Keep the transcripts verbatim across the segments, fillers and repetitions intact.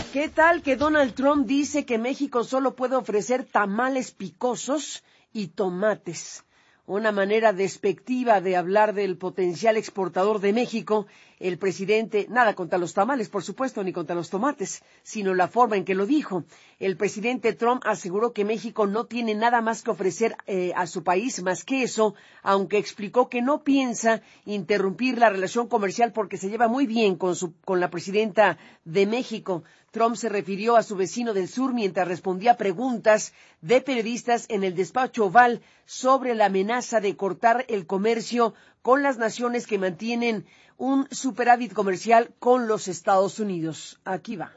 ¿Qué tal que Donald Trump dice que México solo puede ofrecer tamales picosos y tomates? Una manera despectiva de hablar del potencial exportador de México. El presidente, nada contra los tamales, por supuesto, ni contra los tomates, sino la forma en que lo dijo. El presidente Trump aseguró que México no tiene nada más que ofrecer eh, a su país más que eso, aunque explicó que no piensa interrumpir la relación comercial porque se lleva muy bien con, su, con la presidenta de México. Trump se refirió a su vecino del sur mientras respondía preguntas de periodistas en el despacho Oval sobre la amenaza de cortar el comercio con las naciones que mantienen un superávit comercial con los Estados Unidos. Aquí va.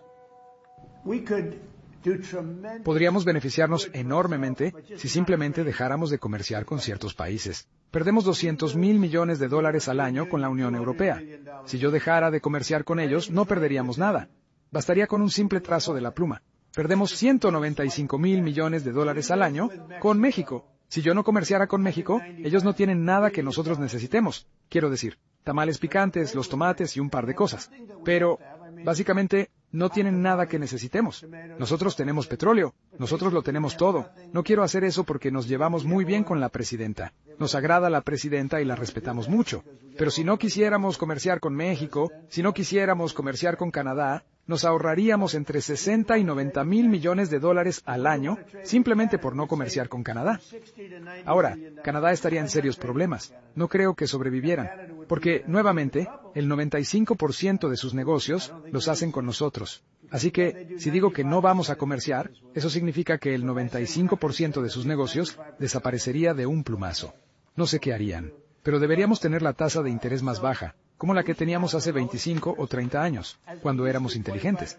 Podríamos beneficiarnos enormemente si simplemente dejáramos de comerciar con ciertos países. Perdemos doscientos mil millones de dólares al año con la Unión Europea. Si yo dejara de comerciar con ellos, no perderíamos nada. Bastaría con un simple trazo de la pluma. Perdemos ciento noventa y cinco mil millones de dólares al año con México. Si yo no comerciara con México, ellos no tienen nada que nosotros necesitemos. Quiero decir, tamales picantes, los tomates y un par de cosas. Pero, básicamente, no tienen nada que necesitemos. Nosotros tenemos petróleo. Nosotros lo tenemos todo. No quiero hacer eso porque nos llevamos muy bien con la presidenta. Nos agrada la presidenta y la respetamos mucho. Pero si no quisiéramos comerciar con México, si no quisiéramos comerciar con Canadá, nos ahorraríamos entre sesenta y noventa mil millones de dólares al año simplemente por no comerciar con Canadá. Ahora, Canadá estaría en serios problemas. No creo que sobrevivieran, porque, nuevamente, el noventa y cinco por ciento de sus negocios los hacen con nosotros. Así que, si digo que no vamos a comerciar, eso significa que el noventa y cinco por ciento de sus negocios desaparecería de un plumazo. No sé qué harían, pero deberíamos tener la tasa de interés más baja, como la que teníamos hace veinticinco o treinta años, cuando éramos inteligentes.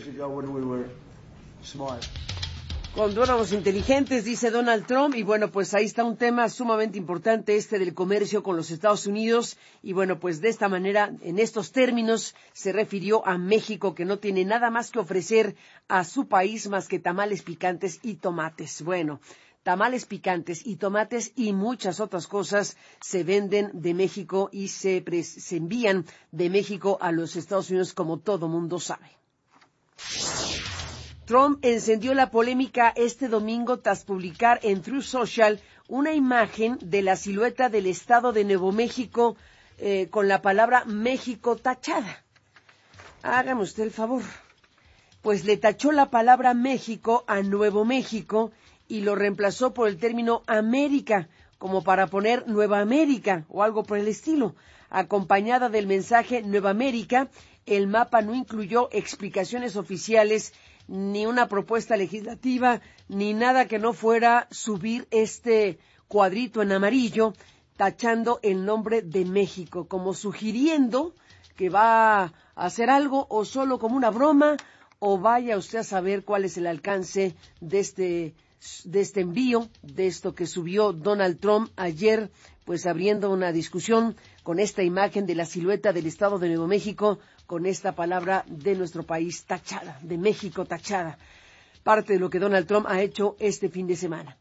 Cuando éramos inteligentes, dice Donald Trump, y bueno, pues ahí está un tema sumamente importante este del comercio con los Estados Unidos, y bueno, pues de esta manera, en estos términos, se refirió a México, que no tiene nada más que ofrecer a su país más que tamales picantes y tomates. Bueno, tamales picantes y tomates y muchas otras cosas se venden de México y se, se envían de México a los Estados Unidos, como todo mundo sabe. Trump encendió la polémica este domingo tras publicar en Truth Social una imagen de la silueta del estado de Nuevo México eh, con la palabra México tachada. Hágame usted el favor. Pues le tachó la palabra México a Nuevo México y lo reemplazó por el término América, como para poner Nueva América o algo por el estilo. Acompañada del mensaje Nueva América, el mapa no incluyó explicaciones oficiales, ni una propuesta legislativa, ni nada que no fuera subir este cuadrito en amarillo, tachando el nombre de México, como sugiriendo que va a hacer algo o solo como una broma, o vaya usted a saber cuál es el alcance de este de este envío, de esto que subió Donald Trump ayer, pues abriendo una discusión con esta imagen de la silueta del Estado de Nuevo México, con esta palabra de nuestro país tachada, de México tachada, parte de lo que Donald Trump ha hecho este fin de semana.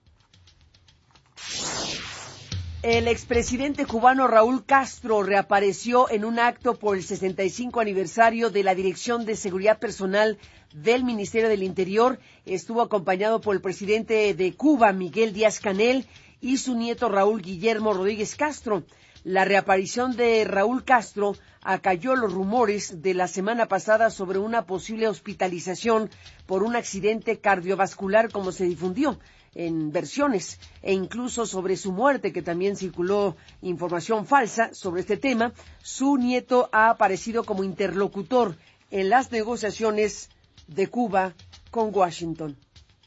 El expresidente cubano Raúl Castro reapareció en un acto por el sesenta y cinco aniversario de la Dirección de Seguridad Personal del Ministerio del Interior. Estuvo acompañado por el presidente de Cuba, Miguel Díaz-Canel, y su nieto Raúl Guillermo Rodríguez Castro. La reaparición de Raúl Castro acalló los rumores de la semana pasada sobre una posible hospitalización por un accidente cardiovascular, como se difundió en versiones, e incluso sobre su muerte, que también circuló información falsa sobre este tema. Su nieto ha aparecido como interlocutor en las negociaciones de Cuba con Washington.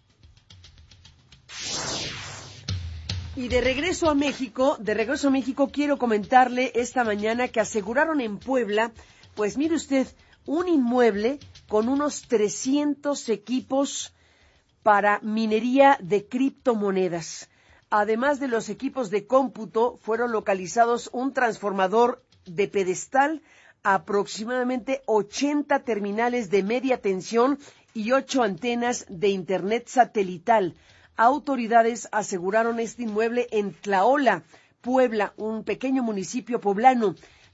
Y de regreso a México, de regreso a México, quiero comentarle esta mañana que aseguraron en Puebla, pues mire usted, un inmueble con unos trescientos equipos para minería de criptomonedas. Además de los equipos de cómputo, fueron localizados un transformador de pedestal, aproximadamente ochenta terminales de media tensión y ocho antenas de internet satelital. Autoridades aseguraron este inmueble en Tlaola, Puebla, un pequeño municipio poblano.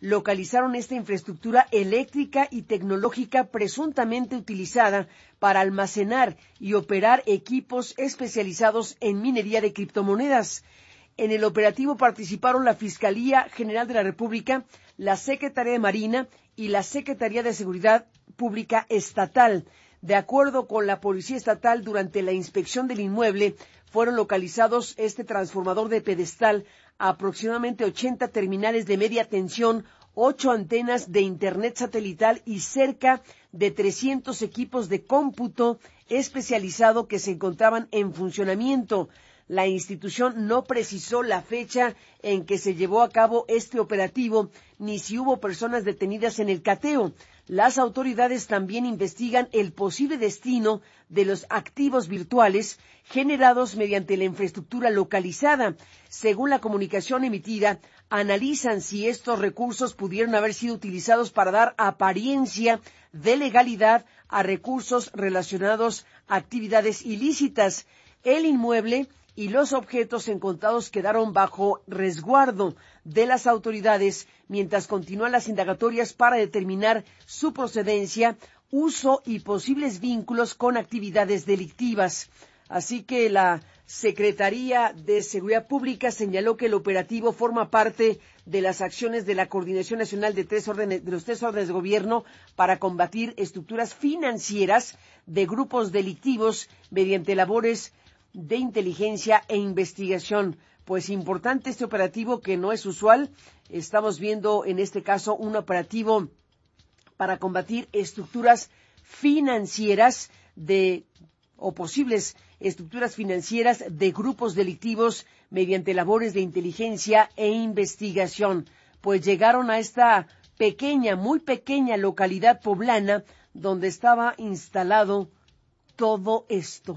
localizaron esta infraestructura eléctrica y tecnológica presuntamente utilizada para almacenar y operar equipos especializados en minería de criptomonedas. En el operativo participaron la Fiscalía General de la República, la Secretaría de Marina y la Secretaría de Seguridad Pública Estatal. De acuerdo con la Policía Estatal, durante la inspección del inmueble fueron localizados este transformador de pedestal, aproximadamente ochenta terminales de media tensión, ocho antenas de internet satelital y cerca de trescientos equipos de cómputo especializado que se encontraban en funcionamiento. La institución no precisó la fecha en que se llevó a cabo este operativo, ni si hubo personas detenidas en el cateo. Las autoridades también investigan el posible destino de los activos virtuales generados mediante la infraestructura localizada. Según la comunicación emitida, analizan si estos recursos pudieron haber sido utilizados para dar apariencia de legalidad a recursos relacionados a actividades ilícitas. El inmueble y los objetos encontrados quedaron bajo resguardo de las autoridades mientras continúan las indagatorias para determinar su procedencia, uso y posibles vínculos con actividades delictivas. Así que la Secretaría de Seguridad Pública señaló que el operativo forma parte de las acciones de la Coordinación Nacional de, tres órdenes, de los tres órdenes de gobierno para combatir estructuras financieras de grupos delictivos mediante labores de inteligencia e investigación. Pues importante este operativo que no es usual. Estamos viendo en este caso un operativo para combatir estructuras financieras de o posibles estructuras financieras de grupos delictivos mediante labores de inteligencia e investigación. Pues llegaron a esta pequeña, muy pequeña localidad poblana donde estaba instalado todo esto.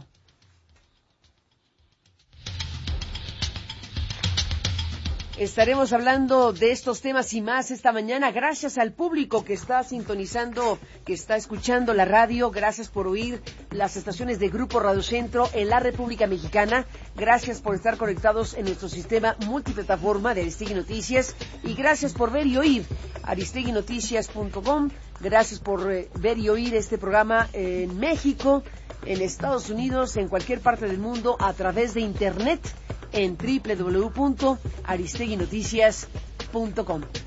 Estaremos hablando de estos temas y más esta mañana. Gracias al público que está sintonizando, que está escuchando la radio. Gracias por oír las estaciones de Grupo Radio Centro en la República Mexicana. Gracias por estar conectados en nuestro sistema multiplataforma de Aristegui Noticias. Y gracias por ver y oír aristegui noticias punto com. Gracias por eh, ver y oír este programa en México, en Estados Unidos, en cualquier parte del mundo a través de Internet en doble u doble u doble u punto aristegui noticias punto com.